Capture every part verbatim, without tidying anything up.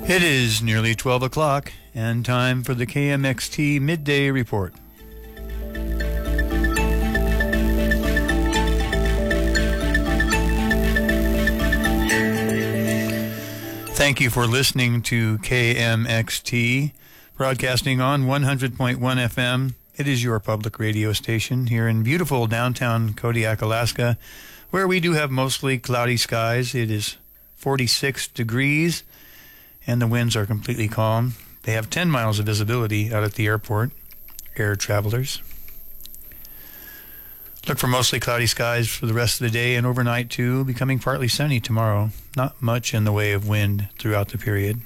It is nearly twelve o'clock and time for the K M X T Midday Report. Thank you for listening to K M X T, broadcasting on one hundred point one F M. It is your public radio station here in beautiful downtown Kodiak, Alaska, where we do have mostly cloudy skies. It is forty-six degrees, and the winds are completely calm. They have ten miles of visibility out at the airport, air travelers. Look for mostly cloudy skies for the rest of the day and overnight, too, becoming partly sunny tomorrow. Not much in the way of wind throughout the period.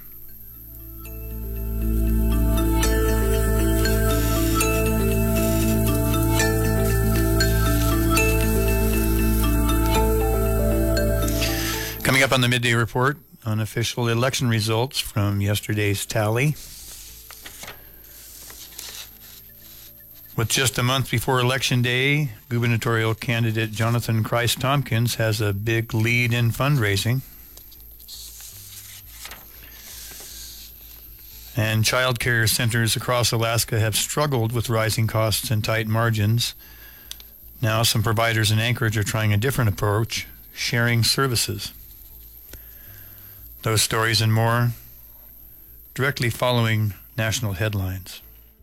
Coming up on the Midday Report, unofficial election results from yesterday's tally. With just a month before Election Day, gubernatorial candidate Jonathan Christ Tompkins has a big lead in fundraising. And child care centers across Alaska have struggled with rising costs and tight margins. Now some providers in Anchorage are trying a different approach, sharing services. Those stories and more directly following national headlines.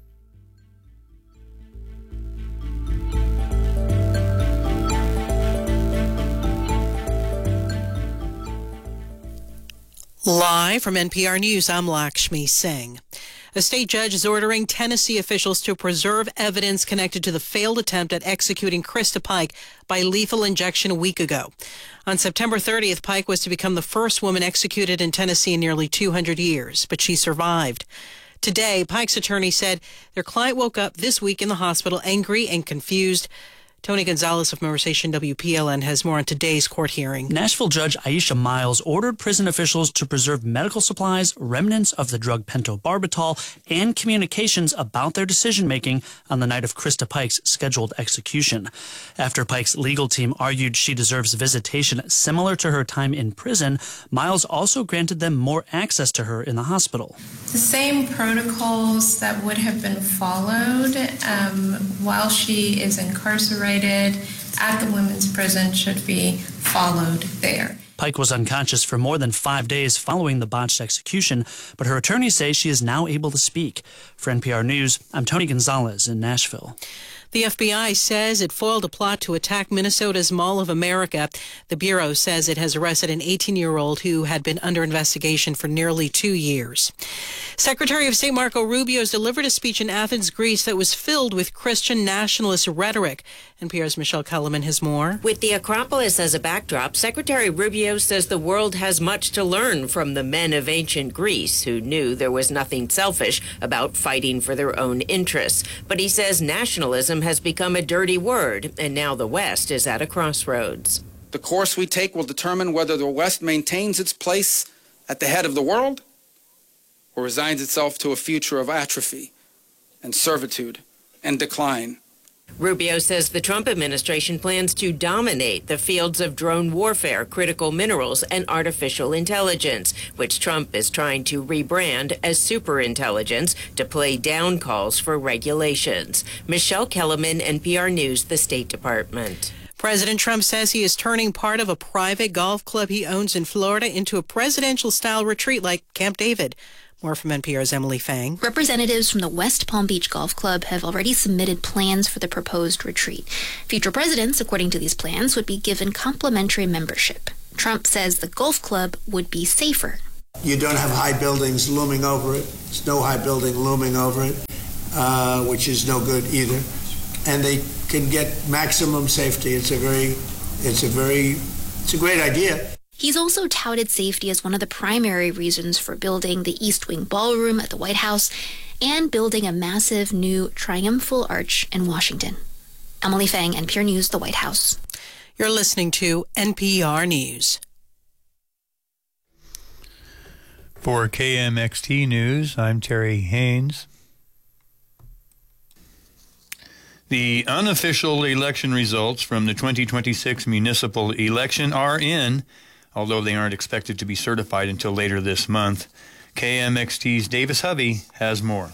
Live from N P R News, I'm Lakshmi Singh. A state judge is ordering Tennessee officials to preserve evidence connected to the failed attempt at executing Krista Pike by lethal injection a week ago. On September thirtieth, Pike was to become the first woman executed in Tennessee in nearly two hundred years, but she survived. Today, Pike's attorney said their client woke up this week in the hospital angry and confused. Tony Gonzalez of Member Station W P L N has more on today's court hearing. Nashville Judge Aisha Miles ordered prison officials to preserve medical supplies, remnants of the drug pentobarbital, and communications about their decision-making on the night of Krista Pike's scheduled execution. After Pike's legal team argued she deserves visitation similar to her time in prison, Miles also granted them more access to her in the hospital. The same protocols that would have been followed um, while she is incarcerated at the women's prison should be followed there. Pike was unconscious for more than five days following the botched execution, but her attorneys say she is now able to speak. For N P R News, I'm Tony Gonzalez in Nashville. The F B I says it foiled a plot to attack Minnesota's Mall of America. The Bureau says it has arrested an eighteen-year-old who had been under investigation for nearly two years. Secretary of State Marco Rubio has delivered a speech in Athens, Greece that was filled with Christian nationalist rhetoric. N P R's Michelle Kellerman has more. With the Acropolis as a backdrop, Secretary Rubio says the world has much to learn from the men of ancient Greece who knew there was nothing selfish about fighting for their own interests. But he says nationalism has become a dirty word, and now the West is at a crossroads. The course we take will determine whether the West maintains its place at the head of the world or resigns itself to a future of atrophy and servitude and decline. Rubio says the Trump administration plans to dominate the fields of drone warfare, critical minerals, and artificial intelligence, which Trump is trying to rebrand as superintelligence to play down calls for regulations. Michelle Kellerman, N P R News, the State Department. President Trump says he is turning part of a private golf club he owns in Florida into a presidential-style retreat like Camp David. More from N P R's Emily Fang. Representatives from the West Palm Beach Golf Club have already submitted plans for the proposed retreat. Future presidents, according to these plans, would be given complimentary membership. Trump says the golf club would be safer. You don't have high buildings looming over it. There's no high building looming over it, uh, which is no good either. And they can get maximum safety. It's a very, it's a very, it's a great idea. He's also touted safety as one of the primary reasons for building the East Wing Ballroom at the White House and building a massive new triumphal arch in Washington. Emily Fang, N P R News, the White House. You're listening to N P R News. For K M X T News, I'm Terry Haynes. The unofficial election results from the twenty twenty-six municipal election are in, although they aren't expected to be certified until later this month. K M X T's Davis Hovey has more.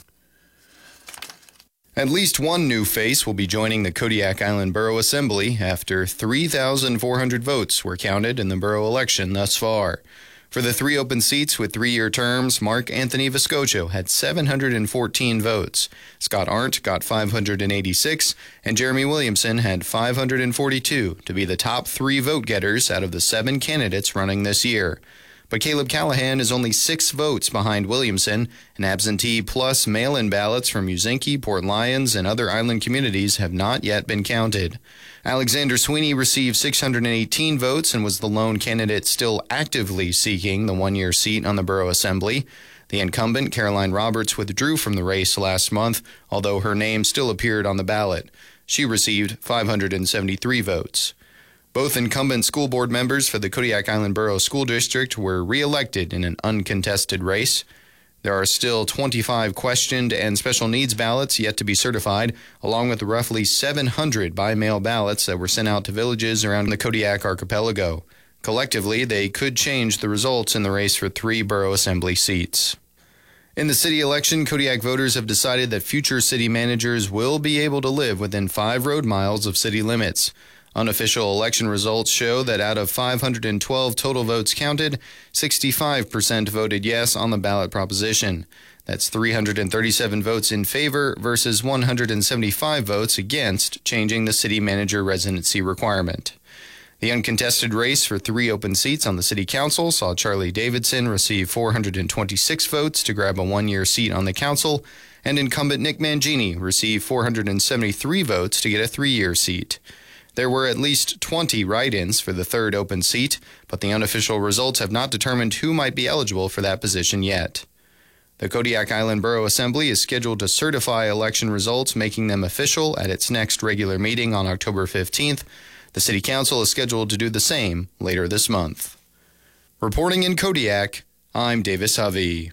At least one new face will be joining the Kodiak Island Borough Assembly after three thousand four hundred votes were counted in the borough election thus far. For the three open seats with three-year terms, Mark Anthony Vescocho had seven hundred fourteen votes. Scott Arndt got five hundred eighty-six, and Jeremy Williamson had five hundred forty-two to be the top three vote-getters out of the seven candidates running this year. But Caleb Callahan is only six votes behind Williamson, and absentee plus mail-in ballots from Uzinki, Port Lions, and other island communities have not yet been counted. Alexander Sweeney received six hundred eighteen votes and was the lone candidate still actively seeking the one-year seat on the Borough Assembly. The incumbent, Caroline Roberts, withdrew from the race last month, although her name still appeared on the ballot. She received five hundred seventy-three votes. Both incumbent school board members for the Kodiak Island Borough School District were re-elected in an uncontested race. There are still twenty-five questioned and special needs ballots yet to be certified, along with roughly seven hundred by-mail ballots that were sent out to villages around the Kodiak archipelago. Collectively, they could change the results in the race for three borough assembly seats. In the city election, Kodiak voters have decided that future city managers will be able to live within five road miles of city limits. Unofficial election results show that out of five hundred twelve total votes counted, sixty-five percent voted yes on the ballot proposition. That's three hundred thirty-seven votes in favor versus one hundred seventy-five votes against changing the city manager residency requirement. The uncontested race for three open seats on the city council saw Charlie Davidson receive four hundred twenty-six votes to grab a one-year seat on the council, and incumbent Nick Mangini receive four hundred seventy-three votes to get a three-year seat. There were at least twenty write-ins for the third open seat, but the unofficial results have not determined who might be eligible for that position yet. The Kodiak Island Borough Assembly is scheduled to certify election results, making them official at its next regular meeting on October fifteenth. The City Council is scheduled to do the same later this month. Reporting in Kodiak, I'm Davis Hovey.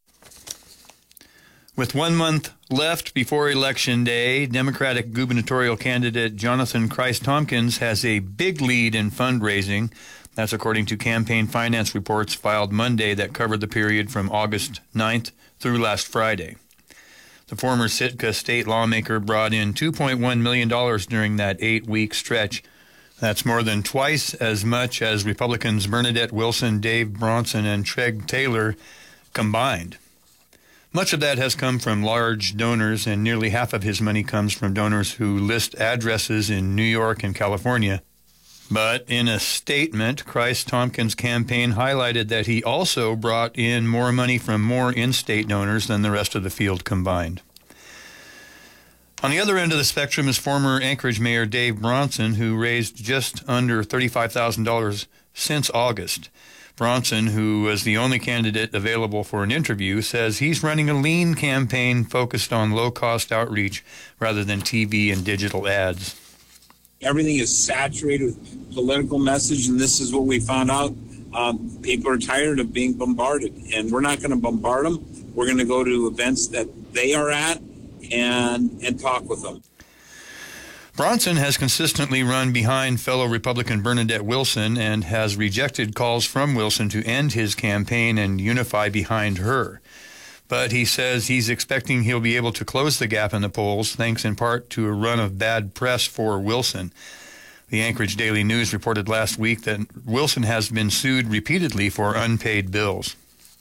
With one month left before Election Day, Democratic gubernatorial candidate Jonathan Christ Tompkins has a big lead in fundraising. That's according to campaign finance reports filed Monday that covered the period from August ninth through last Friday. The former Sitka state lawmaker brought in two point one million dollars during that eight-week stretch. That's more than twice as much as Republicans Bernadette Wilson, Dave Bronson, and Treg Taylor combined. Much of that has come from large donors, and nearly half of his money comes from donors who list addresses in New York and California. But in a statement, Christ Tompkins' campaign highlighted that he also brought in more money from more in-state donors than the rest of the field combined. On the other end of the spectrum is former Anchorage Mayor Dave Bronson, who raised just under thirty-five thousand dollars since August. Bronson, who was the only candidate available for an interview, says he's running a lean campaign focused on low-cost outreach rather than T V and digital ads. Everything is saturated with political message, and this is what we found out. Um, people are tired of being bombarded, and we're not going to bombard them. We're going to go to events that they are at and and talk with them. Bronson has consistently run behind fellow Republican Bernadette Wilson and has rejected calls from Wilson to end his campaign and unify behind her. But he says he's expecting he'll be able to close the gap in the polls, thanks in part to a run of bad press for Wilson. The Anchorage Daily News reported last week that Wilson has been sued repeatedly for unpaid bills.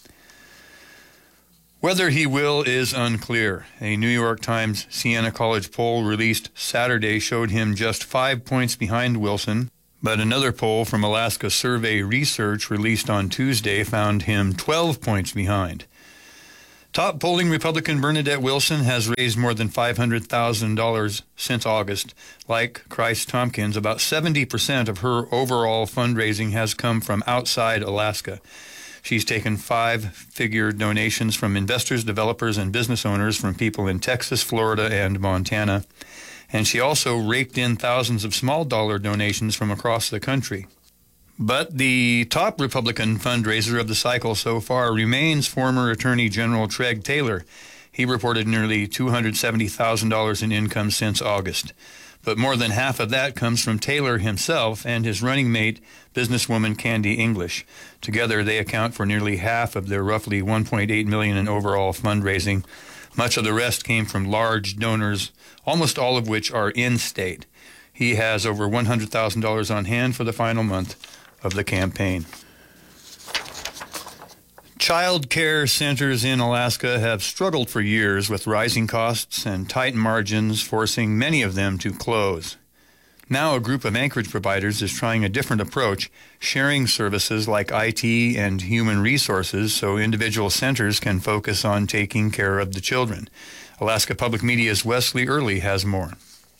Whether he will is unclear. A New York Times Siena College poll released Saturday showed him just five points behind Wilson, but another poll from Alaska Survey Research released on Tuesday found him twelve points behind. Top polling Republican Bernadette Wilson has raised more than five hundred thousand dollars since August. Like Christ Tompkins, about seventy percent of her overall fundraising has come from outside Alaska. She's taken five-figure donations from investors, developers, and business owners from people in Texas, Florida, and Montana. And she also raked in thousands of small-dollar donations from across the country. But the top Republican fundraiser of the cycle so far remains former Attorney General Treg Taylor. He reported nearly two hundred seventy thousand dollars in income since August. But more than half of that comes from Taylor himself and his running mate, businesswoman Candy English. Together, they account for nearly half of their roughly one point eight million dollars in overall fundraising. Much of the rest came from large donors, almost all of which are in-state. He has over one hundred thousand dollars on hand for the final month of the campaign. Child care centers in Alaska have struggled for years with rising costs and tight margins, forcing many of them to close. Now a group of Anchorage providers is trying a different approach, sharing services like I T and human resources so individual centers can focus on taking care of the children. Alaska Public Media's Wesley Early has more.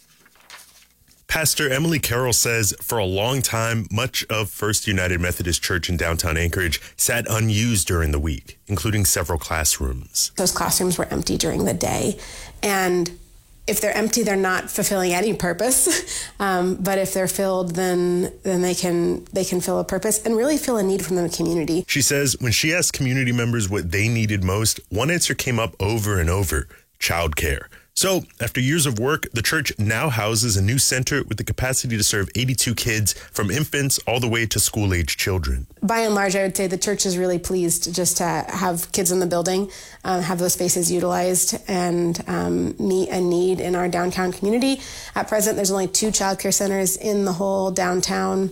Pastor Emily Carroll says for a long time, much of First United Methodist Church in downtown Anchorage sat unused during the week, including several classrooms. Those classrooms were empty during the day, and if they're empty, they're not fulfilling any purpose. Um, but if they're filled, then then they can they can fill a purpose and really feel a need from the community. She says when she asked community members what they needed most, one answer came up over and over: childcare. So, after years of work, the church now houses a new center with the capacity to serve eighty-two kids, from infants all the way to school-age children. By and large, I would say the church is really pleased just to have kids in the building, um, have those spaces utilized, and um, meet a need in our downtown community. At present, there's only two child care centers in the whole downtown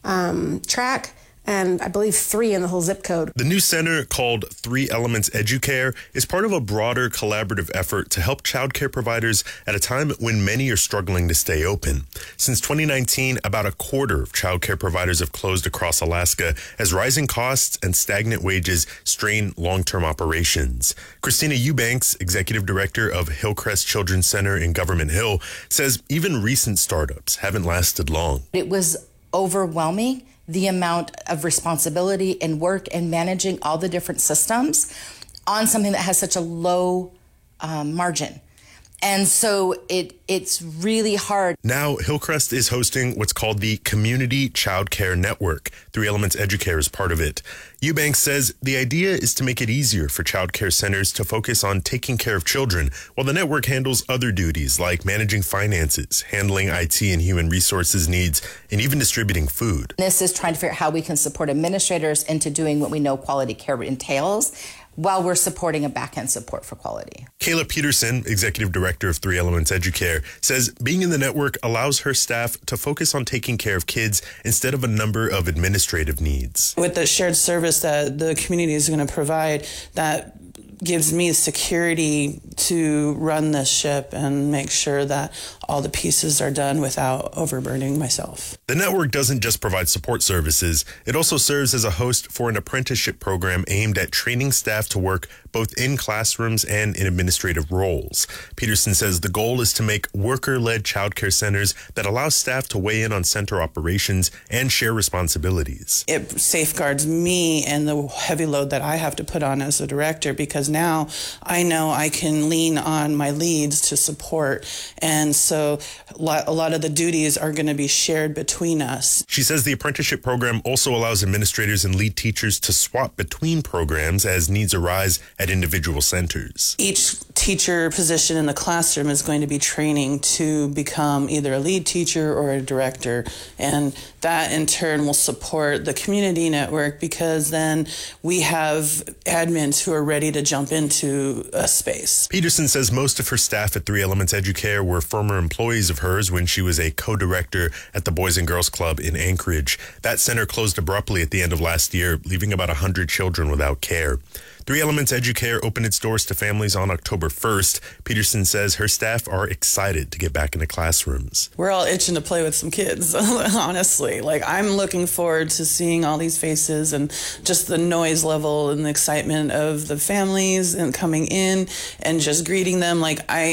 um, tract, and I believe three in the whole zip code. The new center, called Three Elements Educare, is part of a broader collaborative effort to help childcare providers at a time when many are struggling to stay open. Since twenty nineteen, about a quarter of childcare providers have closed across Alaska as rising costs and stagnant wages strain long-term operations. Christina Eubanks, executive director of Hillcrest Children's Center in Government Hill, says even recent startups haven't lasted long. It was overwhelming, the amount of responsibility and work and managing all the different systems on something that has such a low um, margin. And so it it's really hard. Now, Hillcrest is hosting what's called the Community Child Care Network. Three Elements Educare is part of it. Eubanks says the idea is to make it easier for child care centers to focus on taking care of children, while the network handles other duties like managing finances, handling I T and human resources needs, and even distributing food. This is trying to figure out how we can support administrators into doing what we know quality care entails, while we're supporting a back-end support for quality. Kayla Peterson, executive director of Three Elements Educare, says being in the network allows her staff to focus on taking care of kids instead of a number of administrative needs. With the shared service that the community is going to provide, that gives me security to run this ship and make sure that all the pieces are done without overburdening myself. The network doesn't just provide support services. It also serves as a host for an apprenticeship program aimed at training staff to work both in classrooms and in administrative roles. Peterson says the goal is to make worker-led childcare centers that allow staff to weigh in on center operations and share responsibilities. It safeguards me and the heavy load that I have to put on as a director, because now I know I can lean on my leads to support, and so a lot of the duties are going to be shared between us. She says the apprenticeship program also allows administrators and lead teachers to swap between programs as needs arise at individual centers. Each teacher position in the classroom is going to be training to become either a lead teacher or a director, and that in turn will support the community network, because then we have admins who are ready to jump into a space. Peterson says most of her staff at Three Elements Educare were former employees of hers when she was a co-director at the Boys and Girls Club in Anchorage. That center closed abruptly at the end of last year, leaving about one hundred children without care. Three Elements Educare opened its doors to families on October first. Peterson says her staff are excited to get back into classrooms. We're all itching to play with some kids, honestly. Like, I'm looking forward to seeing all these faces and just the noise level and the excitement of the families and coming in and just greeting them. Like, I